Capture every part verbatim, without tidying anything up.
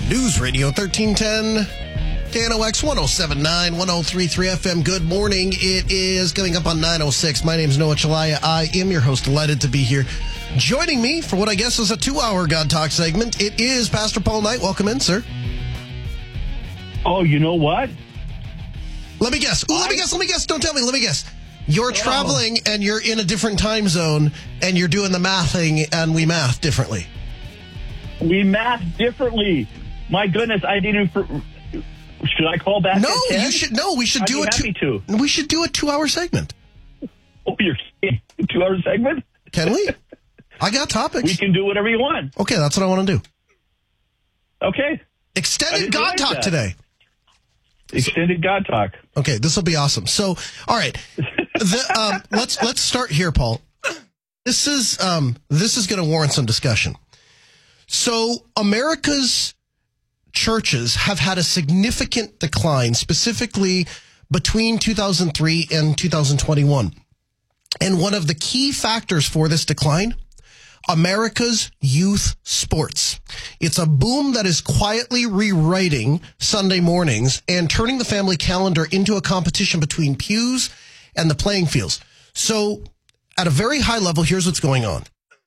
News Radio thirteen ten, K N O X one oh seven point nine, one oh three point three F M. Good morning. It is coming up on nine oh six. My name is Noah Chalaya. I am your host. Delighted to be here. Joining me for what I guess is a two-hour God Talk segment, it is Pastor Paul Knight. Welcome in, sir. Oh, you know what? Let me guess. Ooh, let me guess. Let me guess. Don't tell me. Let me guess. You're traveling and you're in a different time zone and you're doing the mathing and we math differently. We math differently. My goodness, I didn't. Should I call back? No, at ten? you should. No, we should I'd do be a happy two. to. We should do a two-hour segment. Oh, you're kidding. Two-hour segment? Can we? I got topics. We can do whatever you want. Okay, that's what I want to do. Okay. Extended God Talk that. today. Extended God Talk. Okay, this will be awesome. So, all right, the, um, let's let's start here, Paul. This is um, this is going to warrant some discussion. So, America's churches have had a significant decline, specifically between two thousand three and two thousand twenty-one. And one of the key factors for this decline, America's youth sports. It's a boom that is quietly rewriting Sunday mornings and turning the family calendar into a competition between pews and the playing fields. So, at a very high level, here's what's going on.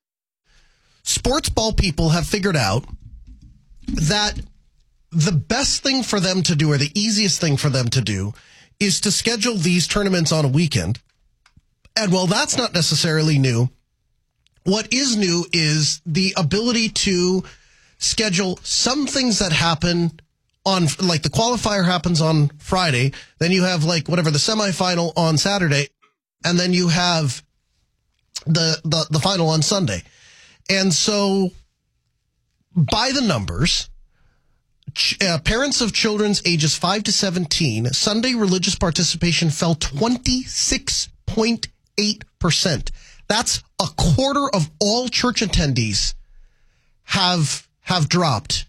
Sports ball people have figured out that the best thing for them to do, or the easiest thing for them to do, is to schedule these tournaments on a weekend. And while that's not necessarily new, what is new is the ability to schedule some things that happen on, like the qualifier happens on Friday, then you have like whatever the semifinal on Saturday, and then you have the the, the final on Sunday. And so, by the numbers, ch- uh, parents of children's ages five to seventeen, Sunday religious participation fell twenty-six point eight percent. That's a quarter of all church attendees have have dropped.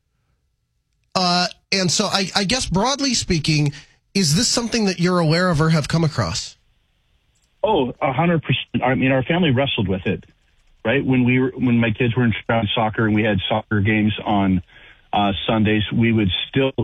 Uh, and so I, I guess broadly speaking, is this something that you're aware of or have come across? Oh, a hundred percent. I mean, our family wrestled with it, right? When we were, when my kids were in soccer and we had soccer games on uh, Sundays, we would still,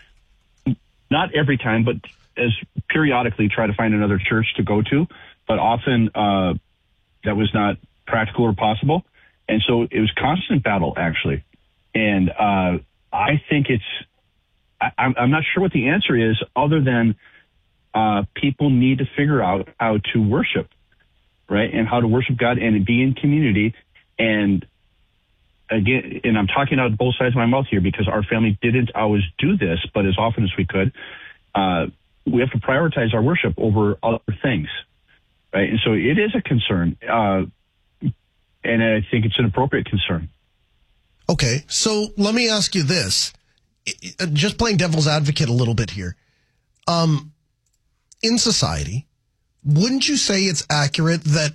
not every time, but as periodically try to find another church to go to. But often uh, that was not practical or possible. And so it was constant battle, actually. And uh, I think it's, I, I'm not sure what the answer is other than uh, people need to figure out how to worship, right? And how to worship God and be in community. And again, and I'm talking out both sides of my mouth here because our family didn't always do this, but as often as we could, uh, we have to prioritize our worship over other things. Right. And so it is a concern. Uh, and I think it's an appropriate concern. Okay. So let me ask you this, just playing devil's advocate a little bit here. Um, in society, wouldn't you say it's accurate that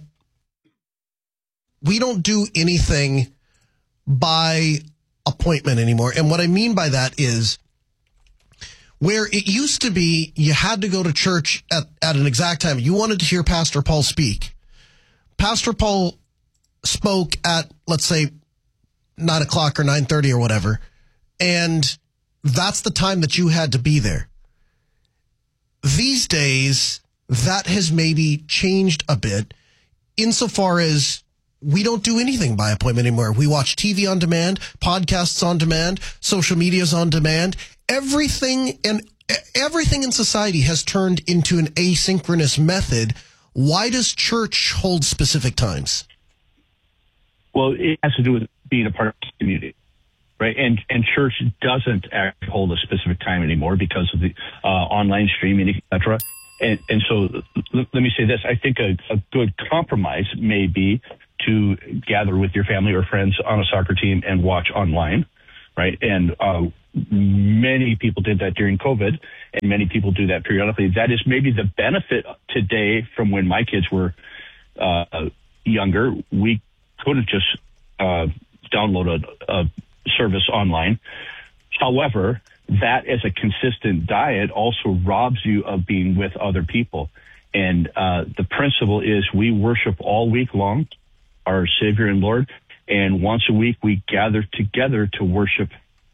we don't do anything by appointment anymore? And what I mean by that is, where it used to be you had to go to church at, at an exact time. You wanted to hear Pastor Paul speak. Pastor Paul spoke at, let's say, nine o'clock or nine thirty or whatever, and that's the time that you had to be there. These days, that has maybe changed a bit insofar as we don't do anything by appointment anymore. We watch T V on demand, podcasts on demand, social media's on demand. Everything and everything in society has turned into an asynchronous method. Why does church hold specific times? Well, it has to do with being a part of the community, right? And and church doesn't actually hold a specific time anymore because of the uh, online streaming, et cetera. And, and so let, let me say this. I think a, a good compromise may be to gather with your family or friends on a soccer team and watch online, right? And uh, many people did that during COVID, and many people do that periodically. That is maybe the benefit today from when my kids were uh, younger. We couldn't just uh, download a, a service online. However, that as a consistent diet also robs you of being with other people. And uh, the principle is we worship all week long, our Savior and Lord, and once a week we gather together to worship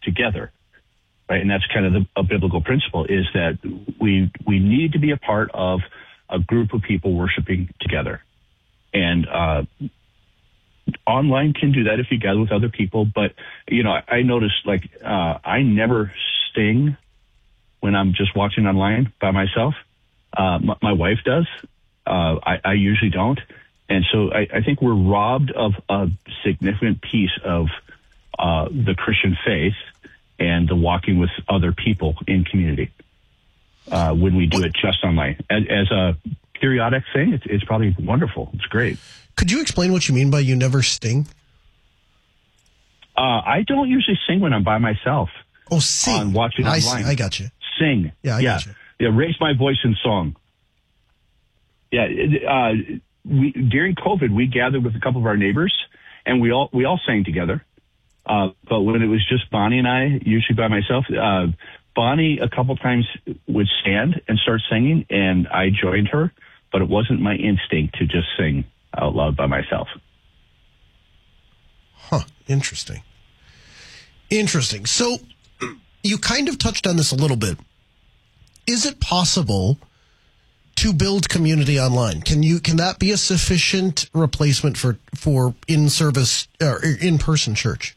together, right? And that's kind of the, a biblical principle, is that we we need to be a part of a group of people worshiping together. And uh, online can do that if you gather with other people. But, you know, I, I noticed, like, uh, I never sing when I'm just watching online by myself. Uh, my, my wife does. Uh, I, I usually don't. And so I, I think we're robbed of a significant piece of uh, the Christian faith and the walking with other people in community uh, when we do it just online. As, as a periodic thing, it's, it's probably wonderful. It's great. Could you explain what you mean by you never sing? Uh, I don't usually sing when I'm by myself. Oh, sing. On watching I online. See, I got you. Sing. Yeah, I yeah. got you. Yeah, raise my voice in song. Yeah, uh, we during COVID, we gathered with a couple of our neighbors, and we all we all sang together. Uh, but when it was just Bonnie and I, usually by myself, uh, Bonnie a couple times would stand and start singing, and I joined her. But it wasn't my instinct to just sing out loud by myself. Huh. Interesting. Interesting. So you kind of touched on this a little bit. Is it possible to build community online? Can you can that be a sufficient replacement for for in service or in person church?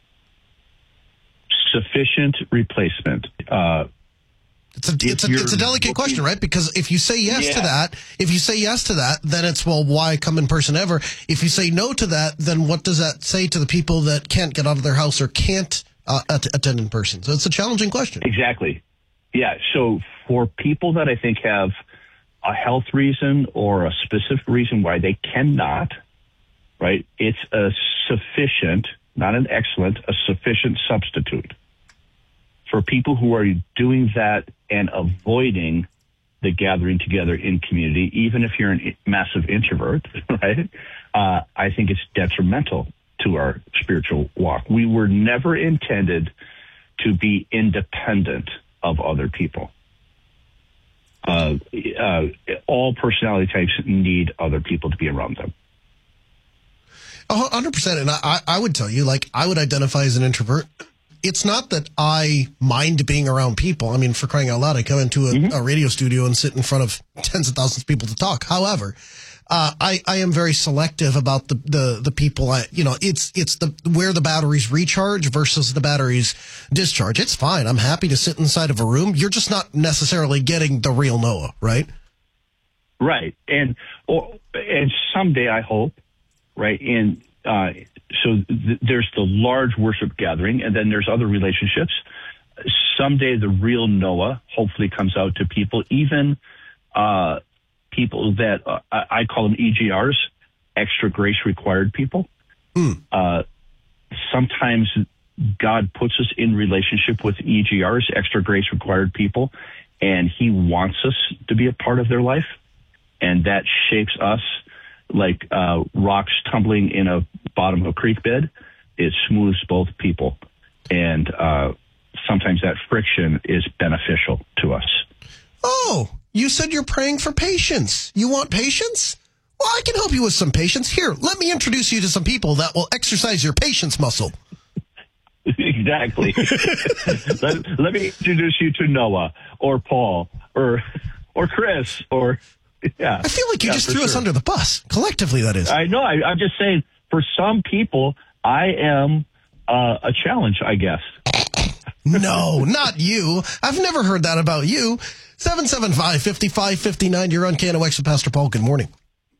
Sufficient replacement. Uh, it's a it's a it's a delicate question, right? Because if you say yes yeah. to that, if you say yes to that, then it's, well, why come in person ever? If you say no to that, then what does that say to the people that can't get out of their house or can't uh, attend in person? So it's a challenging question. Exactly. Yeah. So for people that I think have a health reason or a specific reason why they cannot, right, it's a sufficient, not an excellent, a sufficient substitute. For people who are doing that and avoiding the gathering together in community, even if you're a massive introvert, right, uh, I think it's detrimental to our spiritual walk. We were never intended to be independent of other people. Uh, uh, all personality types need other people to be around them. one hundred percent. And I, I would tell you, like, I would identify as an introvert. It's not that I mind being around people. I mean, for crying out loud, I come into a, mm-hmm. a radio studio and sit in front of tens of thousands of people to talk. However, uh, I, I am very selective about the, the, the people. I, you know, it's, it's the, where the batteries recharge versus the batteries discharge. It's fine. I'm happy to sit inside of a room. You're just not necessarily getting the real Noah, right? Right. And, or, and someday I hope, right, in, uh, so th- there's the large worship gathering, and then there's other relationships. Someday the real Noah hopefully comes out to people, even uh, people that uh, I call them E G Rs, extra grace required people. Mm. Uh, sometimes God puts us in relationship with E G Rs, extra grace required people, and he wants us to be a part of their life, and that shapes us like uh, rocks tumbling in a bottom of a creek bed. It smooths both people. And uh, sometimes that friction is beneficial to us. Oh, you said you're praying for patience. You want patience? Well, I can help you with some patience. Here, let me introduce you to some people that will exercise your patience muscle. Exactly. let, let me introduce you to Noah or Paul or or Chris or... Yeah, I feel like you yeah, just threw sure. us under the bus. Collectively, that is. I know. I, I'm just saying, for some people, I am uh, a challenge, I guess. No, not you. I've never heard that about you. seven seven five, five five five nine. You're on K N O X with Pastor Paul. Good morning.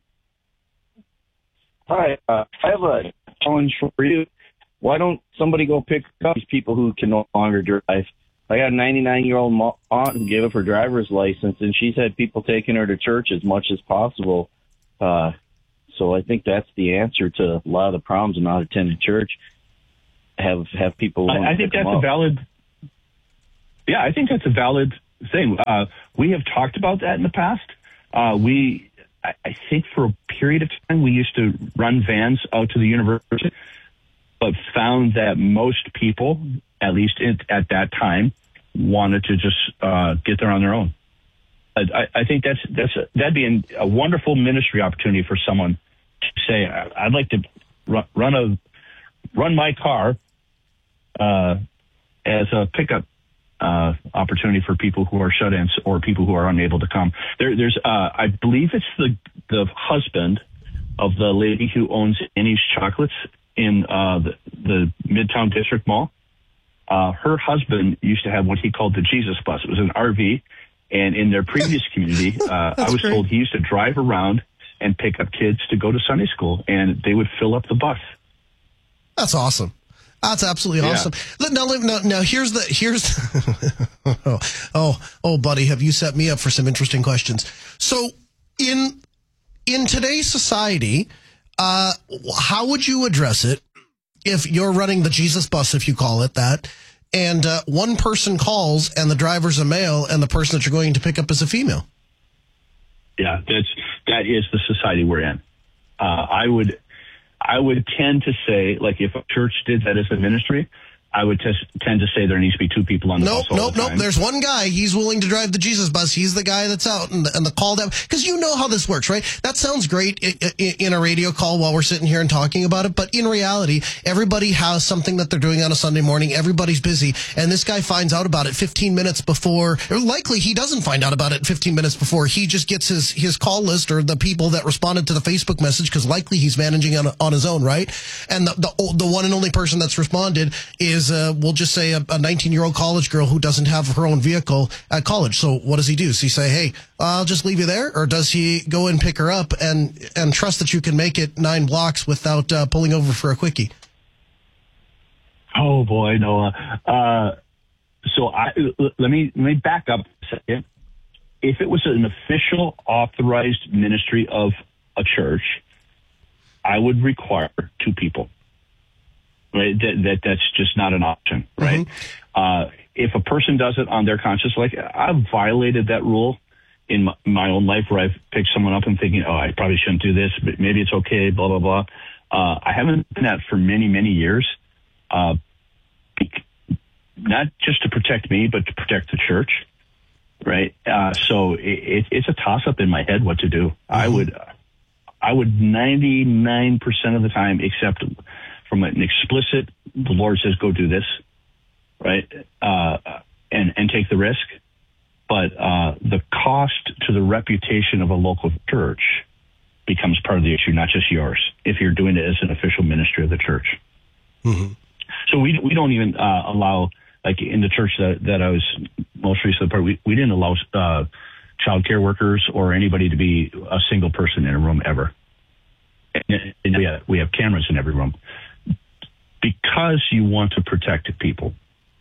Hi. Uh, I have a challenge for you. Why don't somebody go pick up these people who can no longer drive? I got a ninety-nine-year-old aunt who gave up her driver's license, and she's had people taking her to church as much as possible. Uh, so I think that's the answer to a lot of the problems of not attending church. Have have people. I, I think that's a valid. Yeah, I think that's a valid thing. Uh, we have talked about that in the past. Uh, we, I, I think, for a period of time, we used to run vans out to the university, but found that most people, at least at, at that time, wanted to just uh, get there on their own. I, I think that's that's a, that'd be an, a wonderful ministry opportunity for someone to say, I'd like to run, run a run my car uh, as a pickup uh, opportunity for people who are shut-ins or people who are unable to come. There, there's, uh, I believe it's the the husband of the lady who owns Annie's Chocolates in uh, the, the Midtown District Mall. Uh, her husband used to have what he called the Jesus bus. It was an R V, and in their previous community, uh, I was great. told he used to drive around and pick up kids to go to Sunday school, and they would fill up the bus. That's awesome. That's absolutely Yeah. awesome. Look, Now, now, now, here's the here's. oh, oh, oh, buddy, have you set me up for some interesting questions? So, in in today's society, uh, how would you address it if you're running the Jesus bus, if you call it that, and uh, one person calls and the driver's a male and the person that you're going to pick up is a female? Yeah, that's that is the society we're in. Uh, I would. I would tend to say, like, if a church did that as a ministry, I would tes- tend to say there needs to be two people on the Nope, bus all nope, the nope. time. There's one guy. He's willing to drive the Jesus bus. He's the guy that's out and the, and the call down. Because you know how this works, right? That sounds great in, in, in a radio call while we're sitting here and talking about it. But in reality, everybody has something that they're doing on a Sunday morning. Everybody's busy. And this guy finds out about it fifteen minutes before. Or likely he doesn't find out about it fifteen minutes before. He just gets his, his call list or the people that responded to the Facebook message, because likely he's managing on, on his own, right? And the, the, the one and only person that's responded is, uh, we'll just say, a nineteen-year-old college girl who doesn't have her own vehicle at college. So what does he do? Does he say, hey, I'll just leave you there? Or does he go and pick her up and, and trust that you can make it nine blocks without uh, pulling over for a quickie? Oh, boy, Noah. Uh, so I, let me let me back up a second. If it was an official authorized ministry of a church, I would require two people. Right, that, that that's just not an option, right? Mm-hmm. Uh, if a person does it on their conscience, like I've violated that rule in my, my own life, where I've picked someone up and thinking, oh, I probably shouldn't do this, but maybe it's okay, blah blah blah. Uh, I haven't done that for many many years, uh, not just to protect me, but to protect the church, right? Uh, so it, it's a toss up in my head what to do. Mm-hmm. I would, I would ninety-nine percent of the time accept from an explicit, the Lord says, go do this, right? Uh, and, and take the risk. But uh, the cost to the reputation of a local church becomes part of the issue, not just yours, if you're doing it as an official ministry of the church. Mm-hmm. So we we don't even uh, allow, like in the church that, that I was most recently part, we, we didn't allow uh, child care workers or anybody to be a single person in a room ever. And, and we have, we have cameras in every room, because you want to protect people.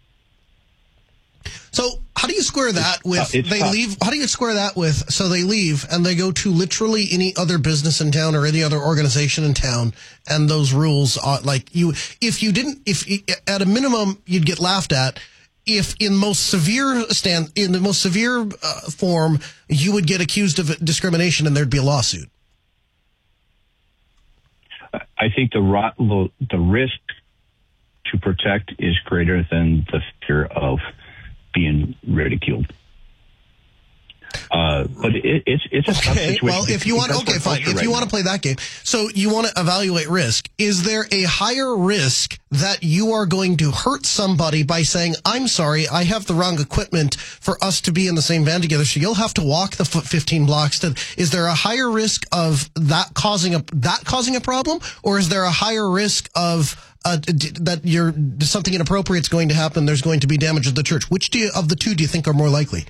So how do you square that with, uh, they tough. leave, how do you square that with, so they leave and they go to literally any other business in town or any other organization in town, and those rules are like, you, if you didn't, if at a minimum you'd get laughed at, if in most severe stand, in the most severe uh, form, you would get accused of discrimination and there'd be a lawsuit. I think the the risk to protect is greater than the fear of being ridiculed. Uh, but it, it's it's a tough Okay, situation. well, if you want, That's okay, our fine. culture If right you want now. to play that game, so you want to evaluate risk. Is there a higher risk that you are going to hurt somebody by saying, I'm sorry, I have the wrong equipment for us to be in the same van together, so you'll have to walk the fifteen blocks to, is there a higher risk of that causing a, that causing a problem? Or is there a higher risk of, uh, d- that you're, something inappropriate is going to happen, there's going to be damage to the church? Which do you, of the two do you think are more likely?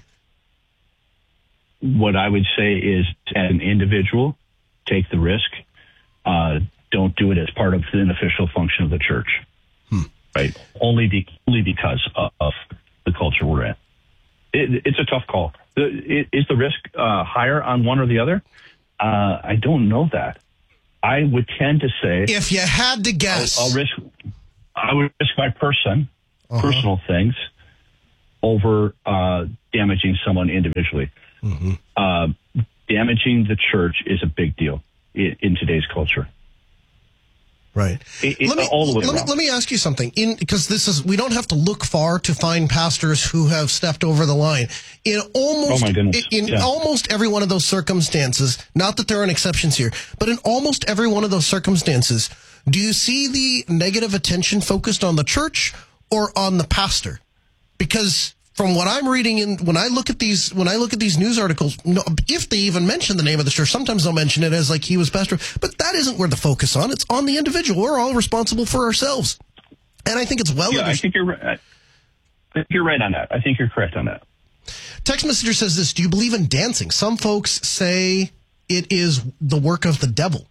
What I would say is, as an individual, take the risk. Uh, don't do it as part of an official function of the church, hmm. right? Only, be, only because of, of the culture we're in. It, it's a tough call. Is the risk uh, higher on one or the other? Uh, I don't know that. I would tend to say, if you had to guess, I'll, I'll risk. I would risk my person, uh-huh. personal things, over uh, damaging someone individually. Mm-hmm. Uh, damaging the church is a big deal in, in today's culture. Right. It, it, let me, all the way let me, around. let me ask you something. In, because this is, we don't have to look far to find pastors who have stepped over the line. In almost, Oh my goodness. in Yeah. almost every one of those circumstances, not that there aren't exceptions here, but in almost every one of those circumstances, do you see the negative attention focused on the church or on the pastor? Because from what I'm reading in, when I look at these, when I look at these news articles, no, if they even mention the name of the church, sometimes they'll mention it as like he was pastor, but that isn't where the focus on. It's on the individual. We're all responsible for ourselves. And I think it's well Yeah, under- I think you're right. I think you're right on that. I think you're correct on that. Text messenger says this: do you believe in dancing? Some folks say it is the work of the devil.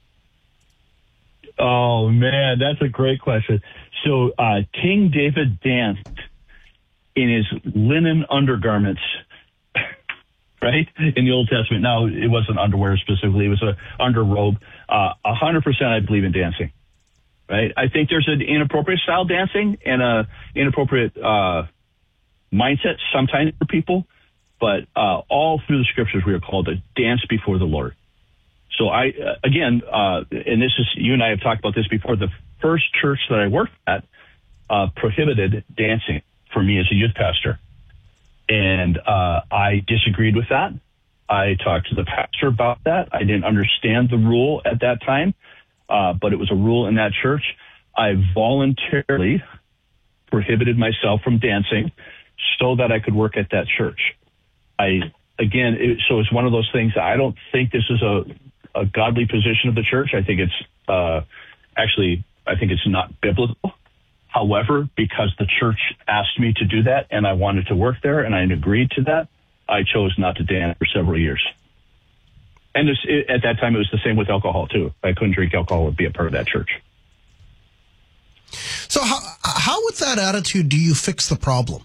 Oh, man, that's a great question. So uh, King David danced in his linen undergarments, right, in the Old Testament. Now, it wasn't underwear specifically. It was a underrobe. Uh, one hundred percent I believe in dancing, right? I think there's an inappropriate style dancing and a inappropriate uh, mindset sometimes for people, but uh, all through the scriptures we are called to dance before the Lord. So I, uh, again, uh, and this is, you and I have talked about this before, the first church that I worked at uh, prohibited dancing for me as a youth pastor. And uh, I disagreed with that. I talked to the pastor about that. I didn't understand the rule at that time, uh, but it was a rule in that church. I voluntarily prohibited myself from dancing so that I could work at that church. I, again, it, so it's one of those things. I don't think this is a, a godly position of the church. I think it's uh, actually, I think it's not biblical. However, because the church asked me to do that and I wanted to work there and I agreed to that, I chose not to dance for several years. And this, it, at that time, it was the same with alcohol, too. I couldn't drink alcohol or be a part of that church. So how, how with that attitude do you fix the problem?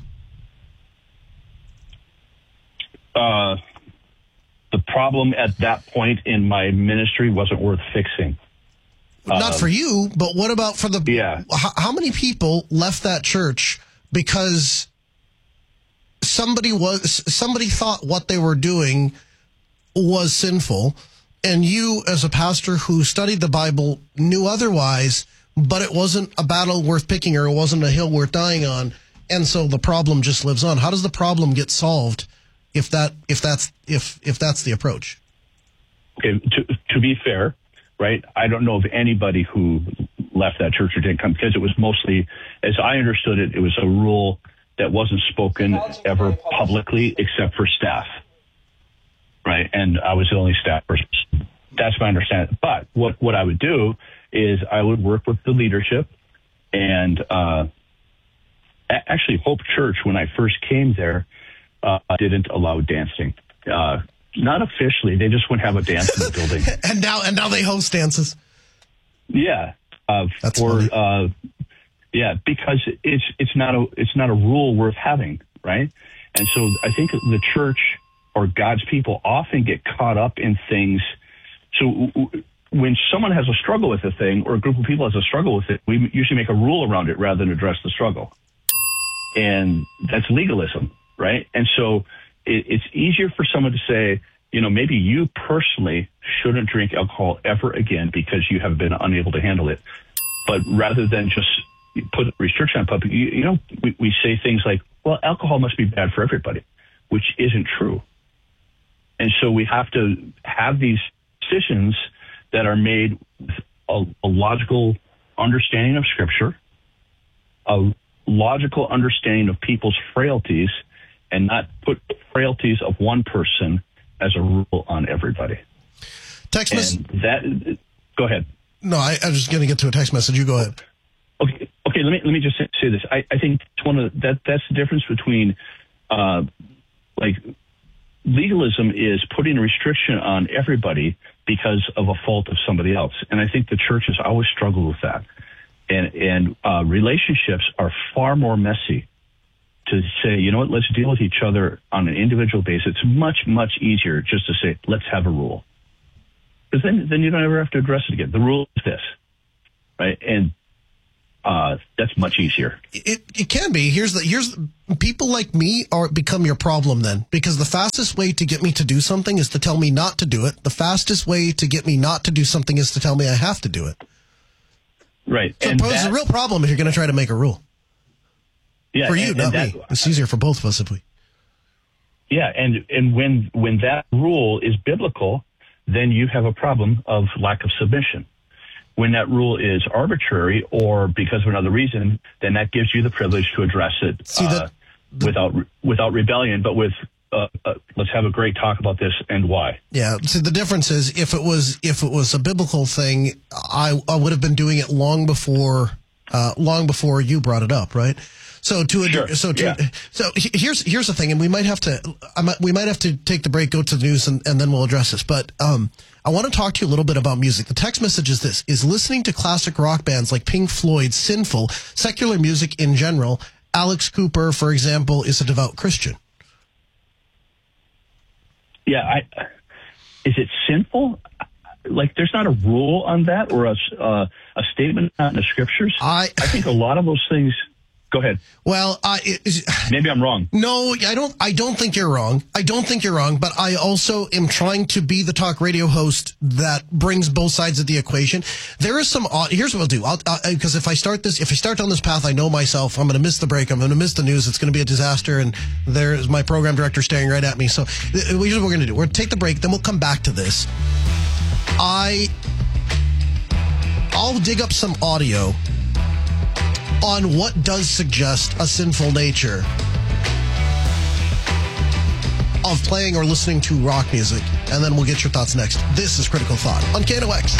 Uh, the problem at that point in my ministry wasn't worth fixing. Not um, for you, but what about for the... Yeah. How, how many people left that church because somebody was somebody thought what they were doing was sinful, and you, as a pastor who studied the Bible, knew otherwise, but it wasn't a battle worth picking or it wasn't a hill worth dying on, and so the problem just lives on. How does the problem get solved if that if that's if if that's the approach? Okay, to to be fair, right, I don't know of anybody who left that church or didn't come, because it was mostly, as I understood it, it was a rule that wasn't spoken ever publicly except for staff, right? And I was the only staff person. That's my understanding. But what, what I would do is I would work with the leadership, and uh, actually Hope Church, when I first came there, uh, didn't allow dancing. Uh, not officially. They just wouldn't have a dance in the building. and now and now they host dances. Yeah. Uh, That's for, funny. uh, yeah, because it's it's not a it's not a rule worth having, right? And so I think the church or God's people often get caught up in things. So w- when someone has a struggle with a thing, or a group of people has a struggle with it, we usually make a rule around it rather than address the struggle. And that's legalism, right? And so it, it's easier for someone to say, you know, maybe you personally shouldn't drink alcohol ever again because you have been unable to handle it. But rather than just put a restriction on public, you, you know, we, we say things like, well, alcohol must be bad for everybody, which isn't true. And so we have to have these decisions that are made with a, a logical understanding of Scripture, a logical understanding of people's frailties, and not put frailties of one person as a rule on everybody. Text message. That, go ahead. No, I, I was just going to get to a text message. You go ahead. Okay. Okay. Let me let me just say, say this. I, I think it's one of the, that that's the difference between, uh, like, legalism is putting a restriction on everybody because of a fault of somebody else, and I think the church has always struggled with that. And and uh, relationships are far more messy. To say, you know what, let's deal with each other on an individual basis. It's much, much easier just to say, let's have a rule. Because then, then you don't ever have to address it again. The rule is this, right? And uh, that's much easier. It it can be. Here's the here's people like me are become your problem then, because the fastest way to get me to do something is to tell me not to do it. The fastest way to get me not to do something is to tell me I have to do it. Right. So and it poses that, a real problem if you're going to try to make a rule. Yeah, for you, and, not and that, me. It's easier for both of us if we. Yeah, and and when when that rule is biblical, then you have a problem of lack of submission. When that rule is arbitrary or because of another reason, then that gives you the privilege to address it See, uh, the, without without rebellion, but with uh, uh, let's have a great talk about this and why. Yeah. See, the difference is if it was if it was a biblical thing, I, I would have been doing it long before uh, long before you brought it up, right? So to a, sure. so to, yeah. so here's here's the thing, and we might have to I might, we might have to take the break, go to the news, and, and then we'll address this. But um, I want to talk to you a little bit about music. The text message is this: is listening to classic rock bands like Pink Floyd sinful? Secular music in general. Alex Cooper, for example, is a devout Christian. Yeah, I, is it sinful? Like, there's not a rule on that or a uh, a statement out in the scriptures. I I think a lot of those things. Go ahead. Well, I, it, maybe I'm wrong. No, I don't. I don't think you're wrong. I don't think you're wrong. But I also am trying to be the talk radio host that brings both sides of the equation. There is some. Here's what I'll do. I'll because if I start this, if I start down this path, I know myself. I'm going to miss the break. I'm going to miss the news. It's going to be a disaster. And there is my program director staring right at me. So here's what we're going to do. We're going to take the break. Then we'll come back to this. I. I'll dig up some audio on what does suggest a sinful nature of playing or listening to rock music, and then we'll get your thoughts next. This is Critical Thought on K N O X.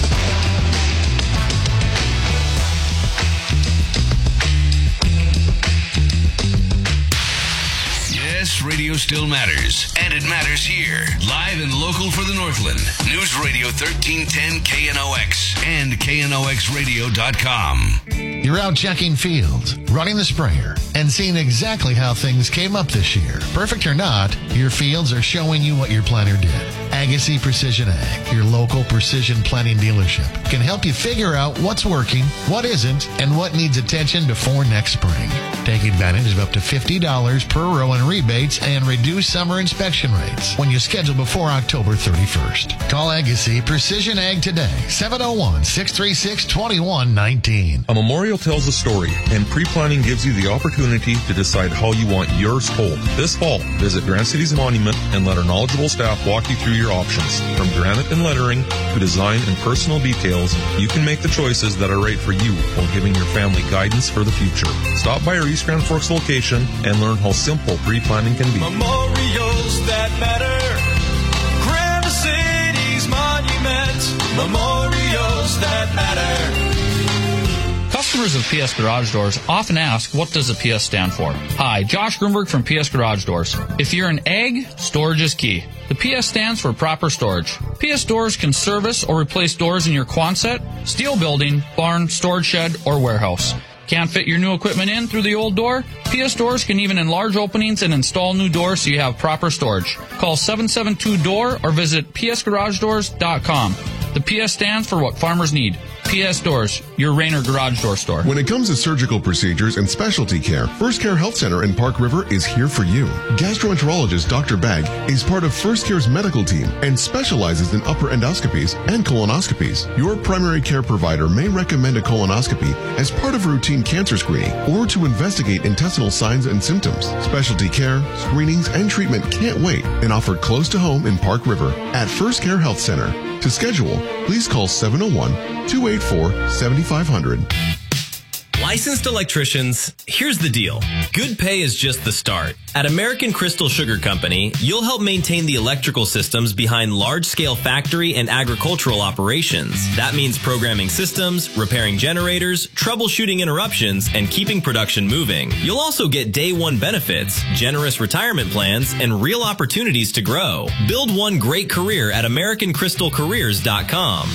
Yes, radio still matters, and it matters here. Live and local for the Northland. News Radio thirteen ten K N O X and K N O X radio dot com. You're out checking fields, running the sprayer, and seeing exactly how things came up this year. Perfect or not, your fields are showing you what your planner did. Agassi Precision Ag, your local precision planting dealership, can help you figure out what's working, what isn't, and what needs attention before next spring. Take advantage of up to fifty dollars per row in rebates and reduce summer inspection rates when you schedule before October thirty-first. Call Agassi Precision Ag today, seven oh one, six three six, two one one nine. A memorial tells a story, and pre-planning gives you the opportunity to decide how you want yours told. This fall, visit Grand Cities Monument and let our knowledgeable staff walk you through your options. From granite and lettering to design and personal details, you can make the choices that are right for you while giving your family guidance for the future. Stop by our East Grand Forks location and learn how simple pre-planning can be. Memorials that matter. Grand Cities Monument. Memorials that matter. Customers of P S Garage Doors often ask, what does a P S stand for? Hi, Josh Grunberg from P S Garage Doors. If you're an egg, storage is key. The P S stands for proper storage. P S Doors can service or replace doors in your Quonset, steel building, barn, storage shed, or warehouse. Can't fit your new equipment in through the old door? P S Doors can even enlarge openings and install new doors so you have proper storage. Call seven seven two D O O R or visit P S garage doors dot com. The P S stands for what farmers need. P S Doors, your Rainer garage door store. When it comes to surgical procedures and specialty care, First Care Health Center in Park River is here for you. Gastroenterologist Doctor Bagg is part of First Care's medical team and specializes in upper endoscopies and colonoscopies. Your primary care provider may recommend a colonoscopy as part of a routine cancer screening or to investigate intestinal signs and symptoms. Specialty care, screenings, and treatment can't wait and offered close to home in Park River at First Care Health Center. To schedule, please call seven oh one, two eight four, seven five zero zero. Licensed electricians, here's the deal. Good pay is just the start. At American Crystal Sugar Company, you'll help maintain the electrical systems behind large-scale factory and agricultural operations. That means programming systems, repairing generators, troubleshooting interruptions, and keeping production moving. You'll also get day one benefits, generous retirement plans, and real opportunities to grow. Build one great career at American Crystal Careers dot com.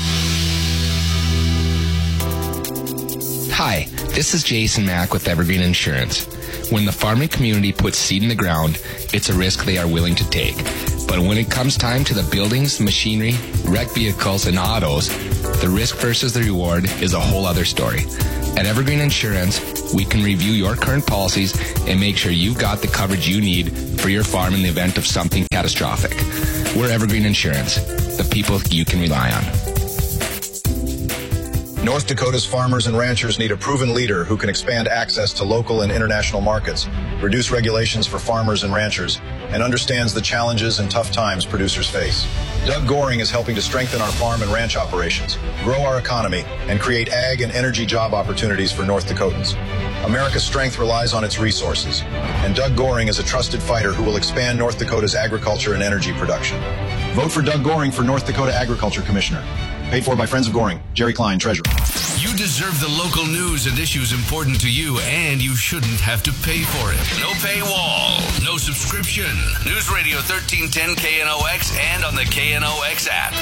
Hi, this is Jason Mack with Evergreen Insurance. When the farming community puts seed in the ground, it's a risk they are willing to take. But when it comes time to the buildings, machinery, wrecked vehicles, and autos, the risk versus the reward is a whole other story. At Evergreen Insurance, we can review your current policies and make sure you've got the coverage you need for your farm in the event of something catastrophic. We're Evergreen Insurance, the people you can rely on. North Dakota's farmers and ranchers need a proven leader who can expand access to local and international markets, reduce regulations for farmers and ranchers, and understands the challenges and tough times producers face. Doug Goring is helping to strengthen our farm and ranch operations, grow our economy, and create ag and energy job opportunities for North Dakotans. America's strength relies on its resources, and Doug Goring is a trusted fighter who will expand North Dakota's agriculture and energy production. Vote for Doug Goring for North Dakota Agriculture Commissioner. Paid for by Friends of Goring. Jerry Klein, Treasurer. You deserve the local news and issues important to you, and you shouldn't have to pay for it. No paywall, no subscription. News Radio thirteen ten K N O X and on the K N O X app.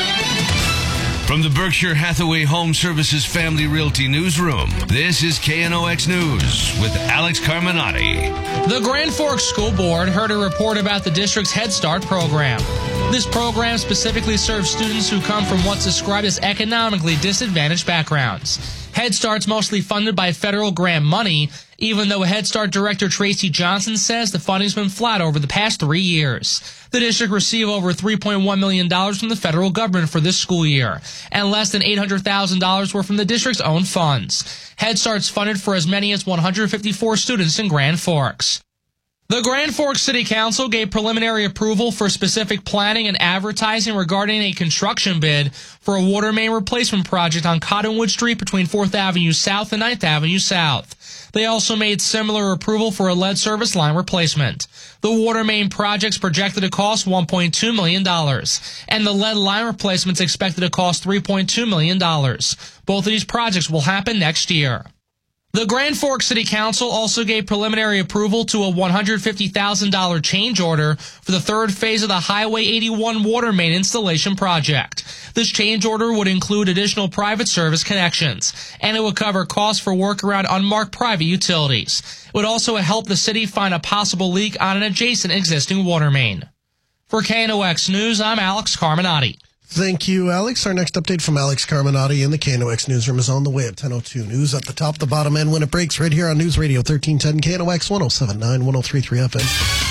From the Berkshire Hathaway Home Services Family Realty Newsroom, this is K N O X News with Alex Carminati. The Grand Forks School Board heard a report about the district's Head Start program. This program specifically serves students who come from what's described as economically disadvantaged backgrounds. Head Start's mostly funded by federal grant money, even though Head Start Director Tracy Johnson says the funding's been flat over the past three years. The district received over three point one million dollars from the federal government for this school year, and less than eight hundred thousand dollars were from the district's own funds. Head Start's funded for as many as one hundred fifty-four students in Grand Forks. The Grand Forks City Council gave preliminary approval for specific planning and advertising regarding a construction bid for a water main replacement project on Cottonwood Street between fourth Avenue South and ninth Avenue South. They also made similar approval for a lead service line replacement. The water main project's projected to cost one point two million dollars, and the lead line replacement's expected to cost three point two million dollars. Both of these projects will happen next year. The Grand Forks City Council also gave preliminary approval to a one hundred fifty thousand dollars change order for the third phase of the Highway eighty-one water main installation project. This change order would include additional private service connections, and it would cover costs for work around unmarked private utilities. It would also help the city find a possible leak on an adjacent existing water main. For K N O X News, I'm Alex Carminati. Thank you, Alex. Our next update from Alex Carminati in the K N O X newsroom is on the way at ten oh two. News at the top, the bottom, and when it breaks right here on News Radio thirteen ten K N O X one oh seven point nine, one oh three point three F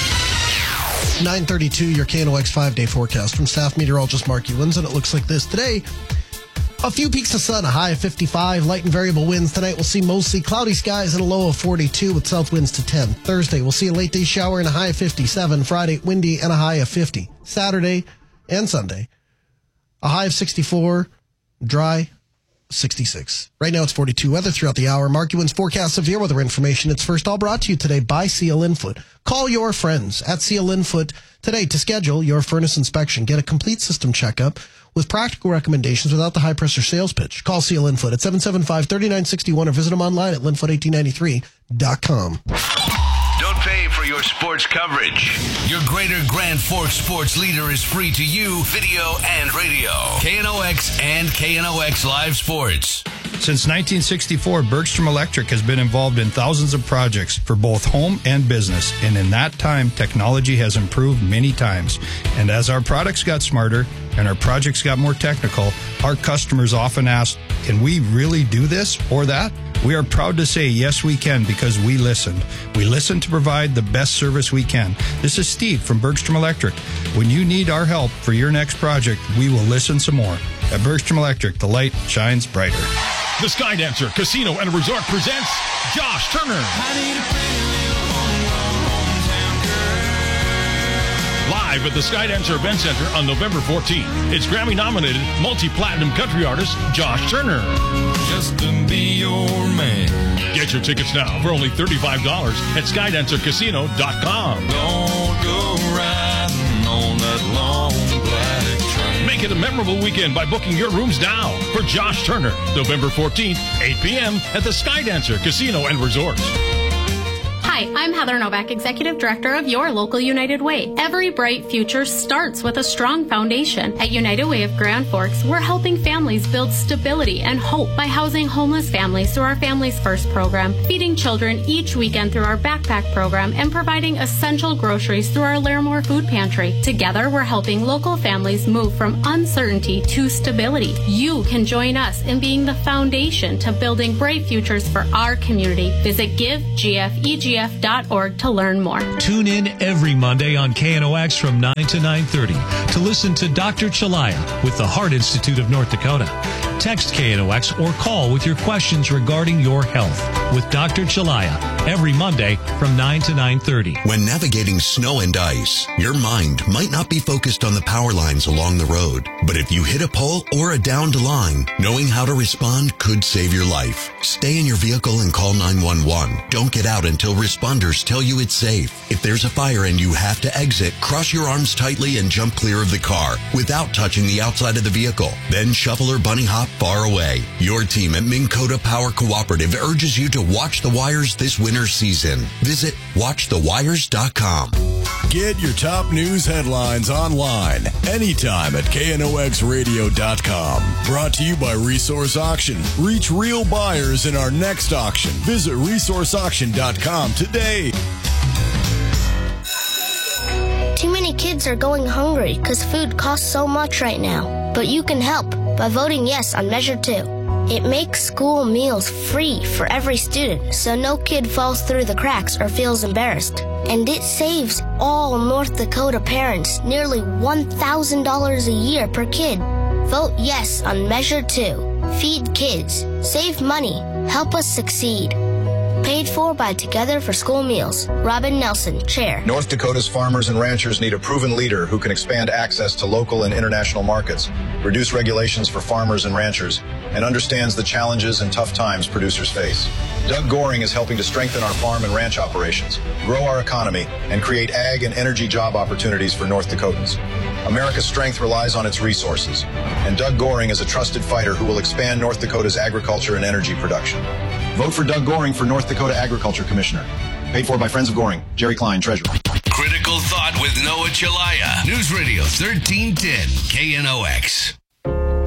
M. nine thirty-two, your K N O X five-day forecast from staff meteorologist Mark Ewins, and it looks like this. Today, a few peaks of sun, a high of fifty-five, light and variable winds. Tonight, we'll see mostly cloudy skies and a low of forty-two with south winds to ten. Thursday, we'll see a late day shower and a high of fifty-seven. Friday, windy and a high of fifty. Saturday and Sunday, a high of sixty-four, dry, sixty-six. Right now it's forty-two. Weather throughout the hour. Mark Ewins forecast severe weather information. It's first all brought to you today by Seal Infoot. Call your friends at Seal Infoot today to schedule your furnace inspection. Get a complete system checkup with practical recommendations without the high-pressure sales pitch. Call Seal Infoot at seven seven five, three nine six one or visit them online at linfoot eighteen ninety-three dot com. Don't pay for your sports coverage. Your Greater Grand Forks sports leader is free to you, video and radio. K N O X and K N O X Live Sports. Since nineteen sixty-four, Bergstrom Electric has been involved in thousands of projects for both home and business. And in that time, technology has improved many times. And as our products got smarter and our projects got more technical, our customers often ask, can we really do this or that? We are proud to say, yes, we can, because we listened. We listened to provide the best service we can. This is Steve from Bergstrom Electric. When you need our help for your next project, we will listen some more. At Bergstrom Electric, the light shines brighter. The Skydancer Casino and Resort presents Josh Turner. Live at the Skydancer Event Center on November fourteenth. It's Grammy-nominated multi-platinum country artist Josh Turner. Just to be your man. Get your tickets now for only thirty-five dollars at skydancer casino dot com. Don't go riding on that long black train. Make it a memorable weekend by booking your rooms now for Josh Turner, November fourteenth, eight p.m. at the Skydancer Casino and Resort. Hi, I'm Heather Novak, Executive Director of your local United Way. Every bright future starts with a strong foundation. At United Way of Grand Forks, we're helping families build stability and hope by housing homeless families through our Families First program, feeding children each weekend through our backpack program, and providing essential groceries through our Larimore Food Pantry. Together, we're helping local families move from uncertainty to stability. You can join us in being the foundation to building bright futures for our community. Visit give g f e g f dot org to learn more. Tune in every Monday on K N O X from nine to nine thirty to listen to Doctor Chalaya with the Heart Institute of North Dakota. Text K N O X or call with your questions regarding your health with Doctor Chalaya every Monday from nine to nine thirty. When navigating snow and ice, your mind might not be focused on the power lines along the road. But if you hit a pole or a downed line, knowing how to respond could save your life. Stay in your vehicle and call nine one one. Don't get out until responders tell you it's safe. If there's a fire and you have to exit, cross your arms tightly and jump clear of the car without touching the outside of the vehicle. Then shuffle or bunny hop far away. Your team at Minn Kota Power Cooperative urges you to watch the wires this winter season. Visit watch the wires dot com. Get your top news headlines online anytime at K N O X radio dot com. Brought to you by Resource Auction. Reach real buyers in our next auction. Visit resource auction dot com today. Too many kids are going hungry because food costs so much right now. But you can help by voting yes on Measure two. It makes school meals free for every student, so no kid falls through the cracks or feels embarrassed. And it saves all North Dakota parents nearly one thousand dollars a year per kid. Vote yes on Measure two. Feed kids. Save money. Help us succeed. Paid for by Together for School Meals. Robin Nelson, Chair. North Dakota's farmers and ranchers need a proven leader who can expand access to local and international markets, reduce regulations for farmers and ranchers, and understands the challenges and tough times producers face. Doug Goring is helping to strengthen our farm and ranch operations, grow our economy, and create ag and energy job opportunities for North Dakotans. America's strength relies on its resources, and Doug Goring is a trusted fighter who will expand North Dakota's agriculture and energy production. Vote for Doug Goring for North Dakota Agriculture Commissioner. Paid for by Friends of Goring. Jerry Klein, Treasurer. Critical Thought with Noah Chalaya. News Radio thirteen ten K N O X.